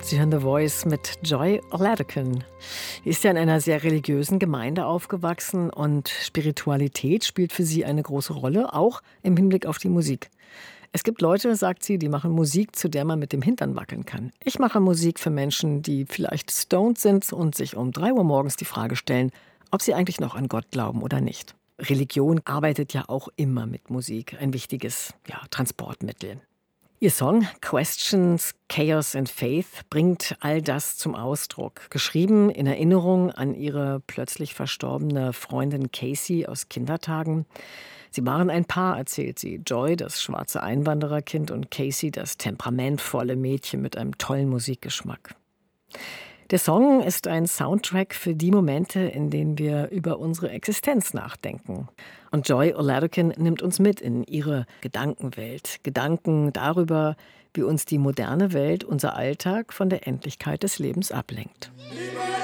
Sie hören The Voice mit Joy Oladequin. Sie ist ja in einer sehr religiösen Gemeinde aufgewachsen und Spiritualität spielt für sie eine große Rolle, auch im Hinblick auf die Musik. Es gibt Leute, sagt sie, die machen Musik, zu der man mit dem Hintern wackeln kann. Ich mache Musik für Menschen, die vielleicht stoned sind und sich um 3 Uhr morgens die Frage stellen, ob sie eigentlich noch an Gott glauben oder nicht. Religion arbeitet ja auch immer mit Musik, ein wichtiges Transportmittel. Ihr Song Questions, Chaos and Faith bringt all das zum Ausdruck. Geschrieben in Erinnerung an ihre plötzlich verstorbene Freundin Casey aus Kindertagen. Sie waren ein Paar, erzählt sie. Joy, das schwarze Einwandererkind, und Casey, das temperamentvolle Mädchen mit einem tollen Musikgeschmack. Der Song ist ein Soundtrack für die Momente, in denen wir über unsere Existenz nachdenken. Und Joy Oladequin nimmt uns mit in ihre Gedankenwelt. Gedanken darüber, wie uns die moderne Welt, unser Alltag, von der Endlichkeit des Lebens ablenkt.